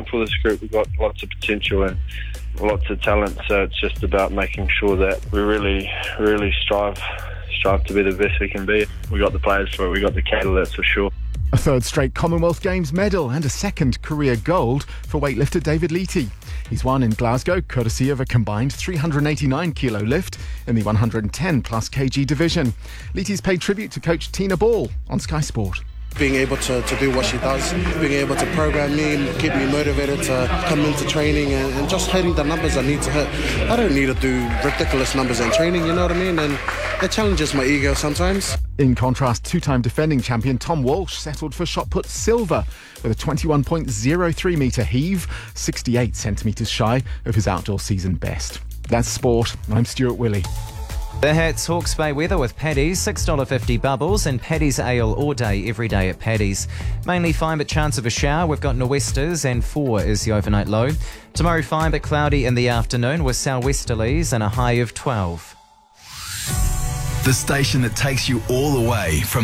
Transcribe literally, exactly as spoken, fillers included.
for this group. We've got lots of potential and lots of talent, so it's just about making sure that we really, really strive strive to be the best we can be. We got the players for it, we got the cattle, that's for sure. A third straight Commonwealth Games medal and a second career gold for weightlifter David Leaty. He's won in Glasgow courtesy of a combined three hundred eighty-nine kilo lift in the one hundred ten plus kg division. Leaty's paid tribute to coach Tina Ball on Sky Sport. Being able to, to do what she does, being able to program me and keep me motivated to come into training and, and just hitting the numbers I need to hit. I don't need to do ridiculous numbers in training, you know what I mean? And it challenges my ego sometimes. In contrast, two-time defending champion Tom Walsh settled for shot put silver with a twenty-one point oh three metre heave, sixty-eight centimetres shy of his outdoor season best. That's sport. I'm Stuart Willey. The Hats Hawke's Bay weather with Paddy's, six dollars fifty bubbles, and Paddy's Ale all day, every day at Paddy's. Mainly fine but chance of a shower. We've got nor'westers and four is the overnight low. Tomorrow fine but cloudy in the afternoon with sou'westerlies and a high of twelve. The station that takes you all the way from